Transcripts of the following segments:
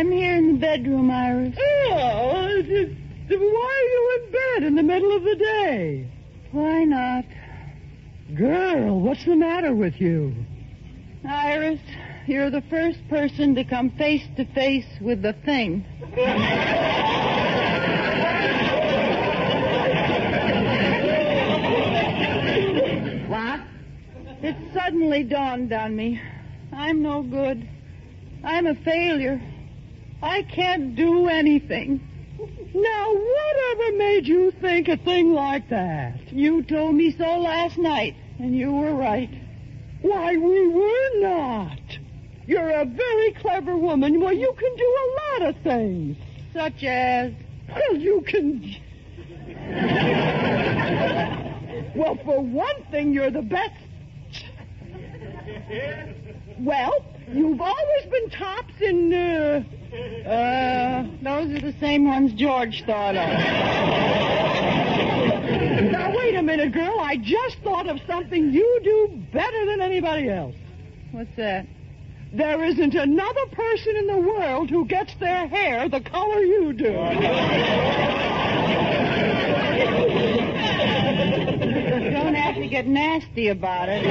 I'm here in the bedroom, Iris. Oh, why are you in bed in the middle of the day? Why not? Girl, what's the matter with you? Iris, you're the first person to come face to face with the thing. What? It suddenly dawned on me. I'm no good. I'm a failure. I can't do anything. Now, whatever made you think a thing like that? You told me so last night, and you were right. Why, we were not. You're a very clever woman. Well, you can do a lot of things. Such as? Well, you can... Well, for one thing, you're the best. Well, you've always been tops in, those are the same ones George thought of. Now, wait a minute, girl. I just thought of something you do better than anybody else. What's that? There isn't another person in the world who gets their hair the color you do. You don't have to get nasty about it.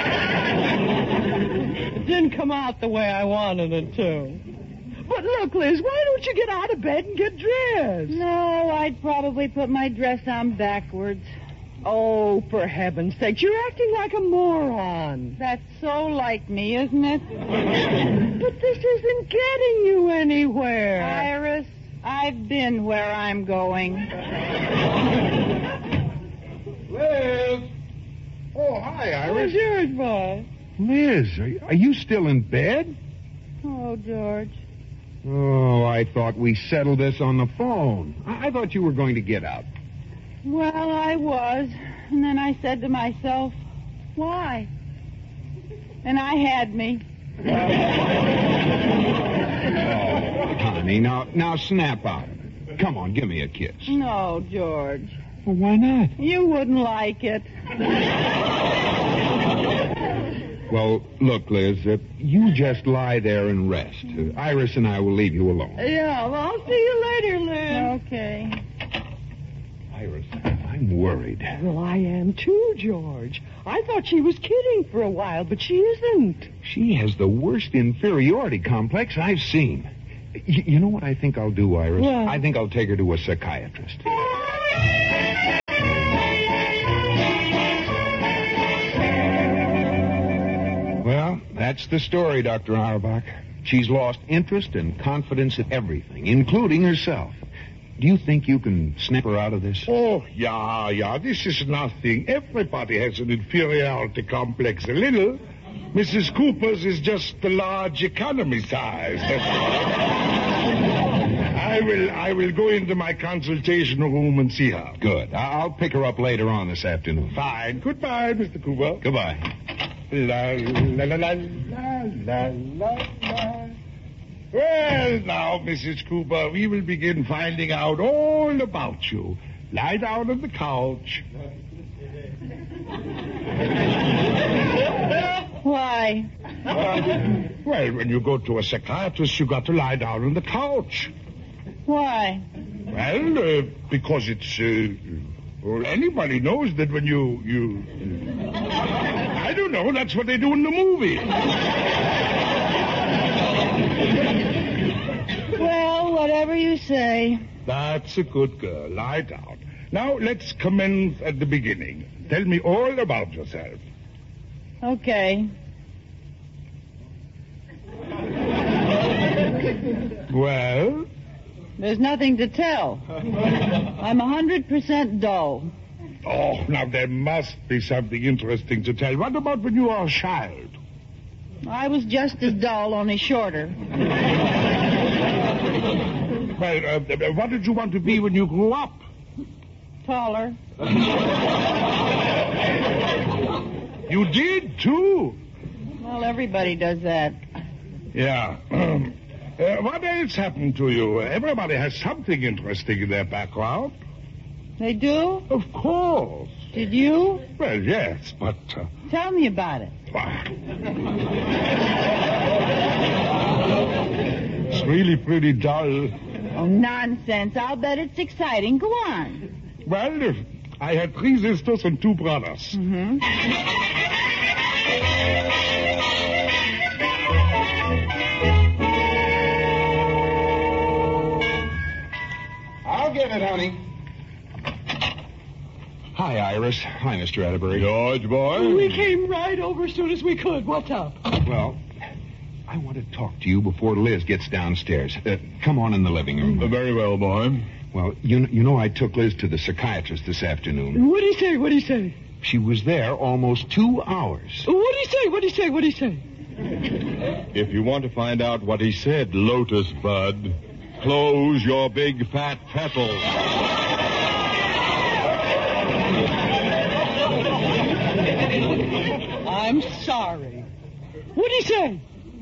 It didn't come out the way I wanted it to. But look, Liz, why don't you get out of bed and get dressed? No, I'd probably put my dress on backwards. Oh, for heaven's sake, you're acting like a moron. That's so like me, isn't it? But this isn't getting you anywhere. Iris, I've been where I'm going. Liz! Oh, hi, Iris. Where's yours, boy? Liz, are you still in bed? Oh, George. Oh, I thought we settled this on the phone. I thought you were going to get up. Well, I was. And then I said to myself, why? And I had me. Oh, honey, now snap out of it. Come on, give me a kiss. No, George. Well, why not? You wouldn't like it. Well, look, Liz, you just lie there and rest. Iris and I will leave you alone. Yeah, well, I'll see you later, Liz. Okay. Iris, I'm worried. Well, I am too, George. I thought she was kidding for a while, but she isn't. She has the worst inferiority complex I've seen. You know what I think I'll do, Iris? Yeah. I think I'll take her to a psychiatrist. Well, that's the story, Dr. Auerbach. She's lost interest and confidence in everything, including herself. Do you think you can snap her out of this? Oh, yeah, this is nothing. Everybody has an inferiority complex, a little. Mrs. Cooper's is just the large economy size. I will go into my consultation room and see her. Good. I'll pick her up later on this afternoon. Fine. Goodbye, Mr. Cooper. Goodbye. La, la, la, la, la, la, la, la. Well, now, Mrs. Cooper, we will begin finding out all about you. Lie down on the couch. Why? Well, when you go to a psychiatrist, you got to lie down on the couch. Why? Well, because it's, well, anybody knows that when you... I don't know, that's what they do in the movie. Well, whatever you say. That's a good girl. Lie down. Now, let's commence at the beginning. Tell me all about yourself. Okay. Well? There's nothing to tell. I'm 100% dull. Oh, now there must be something interesting to tell. What about when you were a child? I was just as dull, only shorter. Well, what did you want to be when you grew up? Taller. You did, too. Well, everybody does that. Yeah. What else happened to you? Everybody has something interesting in their background. They do? Of course. Did you? Well, yes, but... Tell me about it. really pretty dull. Oh, nonsense. I'll bet it's exciting. Go on. Well, I had 3 sisters and 2 brothers. Mm-hmm. I'll get it, honey. Hi, Iris. Hi, Mr. Atterbury. George, boy. We came right over as soon as we could. What's up? Well, I want to talk to you before Liz gets downstairs. Come on in the living room. Very well, boy. Well, you know I took Liz to the psychiatrist this afternoon. What'd he say? What'd he say? She was there almost 2 hours. What'd he say? What'd he say? What'd he say? If you want to find out what he said, Lotus Bud, close your big fat petals. I'm sorry. What'd he say?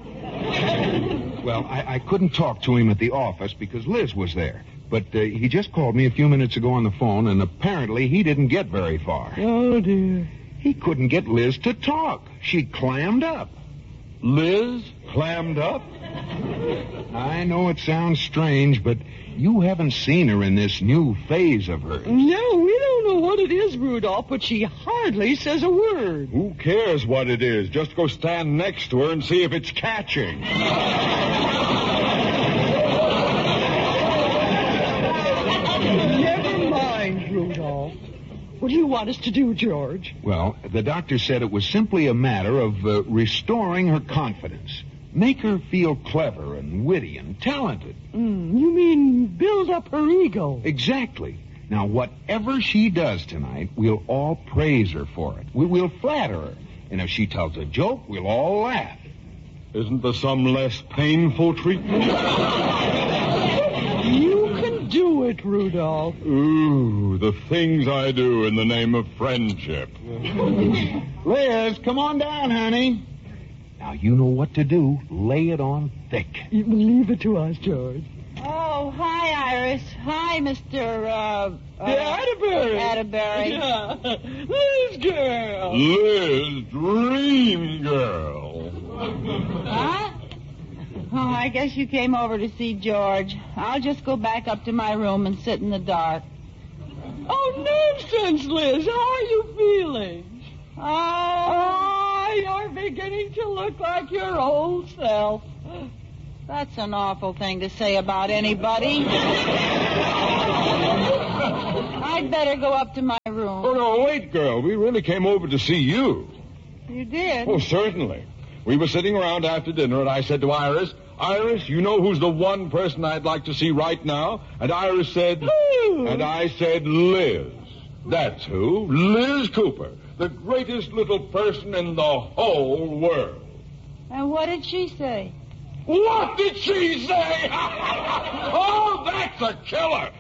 Well, I couldn't talk to him at the office because Liz was there. But he just called me a few minutes ago on the phone, and apparently he didn't get very far. Oh, dear. He couldn't get Liz to talk. She clammed up. Liz clammed up? I know it sounds strange, but you haven't seen her in this new phase of hers. No, we don't know what it is, Rudolph, but she hardly says a word. Who cares what it is? Just go stand next to her and see if it's catching. Never mind, Rudolph. What do you want us to do, George? Well, the doctor said it was simply a matter of restoring her confidence. Make her feel clever and witty and talented. You mean build up her ego? Exactly. Now, whatever she does tonight, we'll all praise her for it. We'll flatter her. And if she tells a joke, we'll all laugh. Isn't there some less painful treatment? You can do it, Rudolph. Ooh, the things I do in the name of friendship. Liz, come on down, honey. Now, you know what to do. Lay it on thick. You leave it to us, George. Oh, hi, Iris. Hi, Mr. Atterbury. Atterbury. Yeah. Liz girl. Liz, dream girl. Huh? Oh, I guess you came over to see George. I'll just go back up to my room and sit in the dark. Oh, nonsense, Liz. How are you feeling? Oh, you're beginning to look like your old self. That's an awful thing to say about anybody. I'd better go up to my room. Oh, no, wait, girl. We really came over to see you. You did? Oh, certainly. We were sitting around after dinner, and I said to Iris, Iris, you know who's the one person I'd like to see right now? And Iris said... Who? And I said Liz. That's who. Liz Cooper. The greatest little person in the whole world. And what did she say? What did she say? Oh, that's a killer.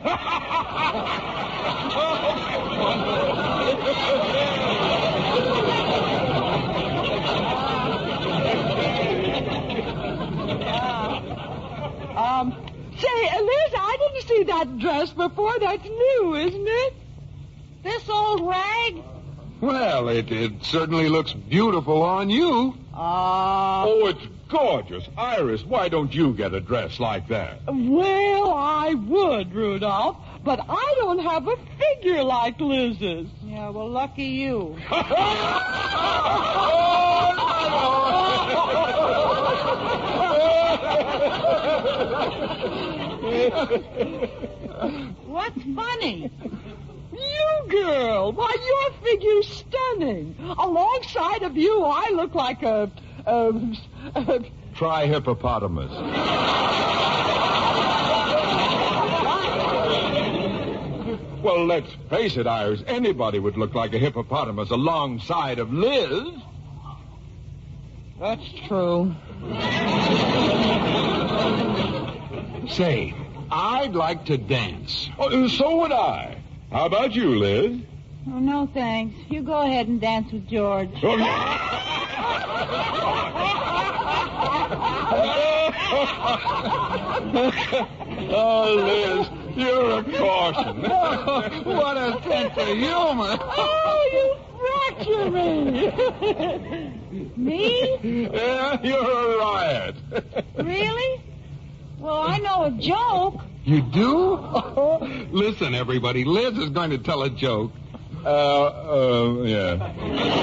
Say, Liz, I didn't see that dress before. That's new, isn't it? This old rag? Well, it certainly looks beautiful on you. Oh, it's gorgeous. Iris, why don't you get a dress like that? Well, I would, Rudolph, but I don't have a figure like Liz's. Yeah, well, lucky you. What's funny? You, girl. Why, your figure's stunning. Alongside of you, I look like a Try hippopotamus. Well, let's face it, Iris. Anybody would look like a hippopotamus alongside of Liz. That's true. Say, I'd like to dance. Oh, so would I. How about you, Liz? Oh, no, thanks. You go ahead and dance with George. Oh, oh Liz, you're a caution. What a sense of humor. Oh, you fracture me. Me? Yeah, you're a riot. Really? Well, I know a joke. You do? Listen, everybody, Liz is going to tell a joke. Yeah.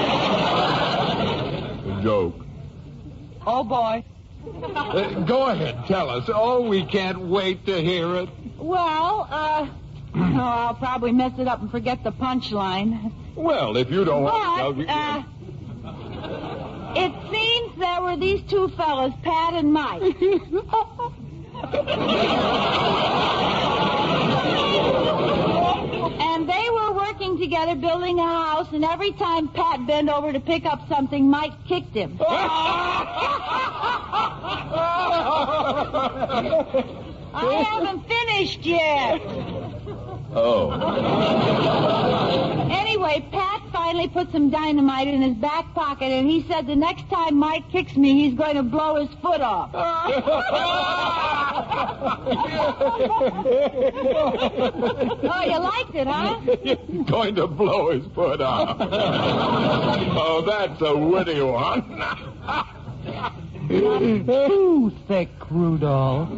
A joke. Oh, boy. Go ahead, tell us. Oh, we can't wait to hear it. Well, I'll probably mess it up and forget the punchline. Well, if you don't want to tell me... It seems there were these two fellas, Pat and Mike. And they were working together building a house, and every time Pat bent over to pick up something, Mike kicked him. I haven't finished yet. Oh. Anyway, Pat finally put some dynamite in his back pocket, and he said the next time Mike kicks me, he's going to blow his foot off. Oh, you liked it, huh? Going to blow his foot off. Oh, that's a witty one. Too thick, Rudolph.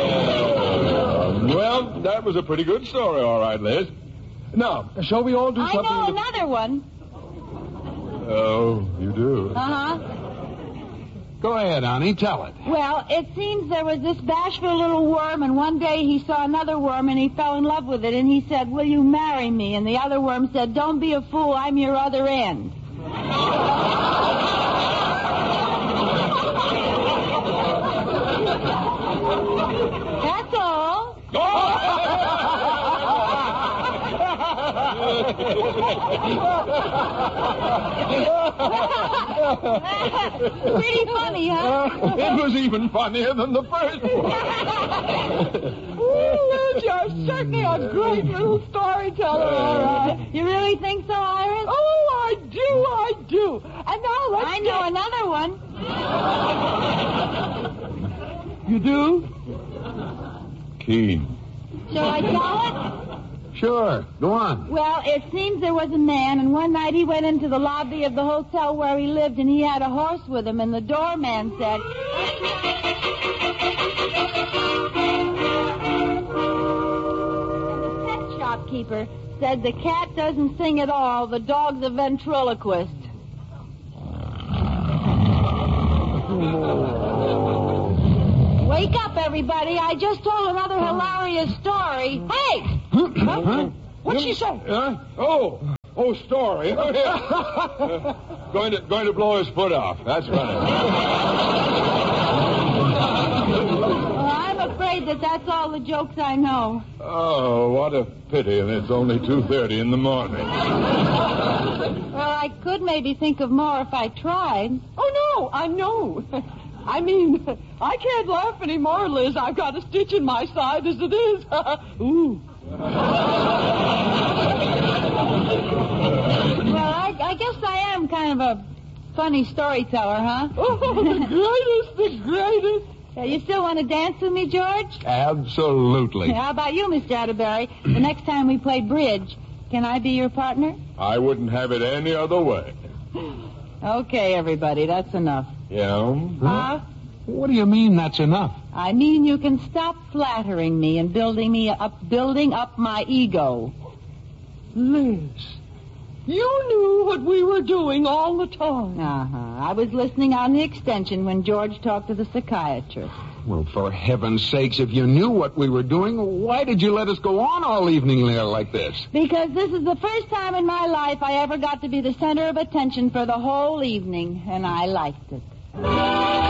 Well, that was a pretty good story, all right, Liz. Now, shall we all do I something... know another one. Oh, you do? Uh-huh. Go ahead, honey, tell it. Well, it seems there was this bashful little worm, and one day he saw another worm, and he fell in love with it, and he said, "Will you marry me?" And the other worm said, "Don't be a fool, I'm your other end." That's all. Pretty funny, huh? It was even funnier than the first one. Ooh, Liz, you're certainly a great little storyteller, all right. You really think so, Iris? Oh, I do. And now let's I know another one. You do? Keen. Shall I tell it? Sure, go on. Well, it seems there was a man, and one night he went into the lobby of the hotel where he lived, and he had a horse with him, and the doorman said... And the pet shopkeeper said the cat doesn't sing at all, the dog's a ventriloquist. Wake up, everybody. I just told another hilarious story. Hey! What'd she say? Story. Going to blow his foot off. That's funny. Well, I'm afraid that's all the jokes I know. Oh, what a pity, and it's only 2:30 in the morning. Well, I could maybe think of more if I tried. Oh, no, I know. I mean, I can't laugh anymore, Liz. I've got a stitch in my side as it is. Ooh. Well, I guess I am kind of a funny storyteller, huh? Oh, the greatest. You still want to dance with me, George? Absolutely. How about you, Mr. Atterbury? The next time we play bridge, can I be your partner? I wouldn't have it any other way. Okay, everybody, that's enough. Yeah? Huh? What do you mean that's enough? I mean you can stop flattering me and building up my ego. Liz, you knew what we were doing all the time. I was listening on the extension when George talked to the psychiatrist. Well, for heaven's sakes, if you knew what we were doing, why did you let us go on all evening there like this? Because this is the first time in my life I ever got to be the center of attention for the whole evening, and I liked it.